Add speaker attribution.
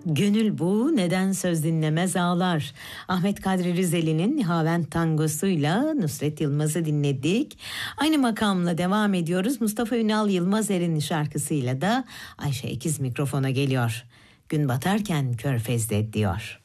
Speaker 1: Gönül bu neden söz dinlemez ağlar. Ahmet Kadri Rizeli'nin Nihavent tangosuyla Nusret Yılmaz'ı dinledik. Aynı makamla devam ediyoruz. Mustafa Ünal Yılmazer'in şarkısıyla da Ayşe Ekiz mikrofona geliyor. Gün batarken Körfez'de diyor.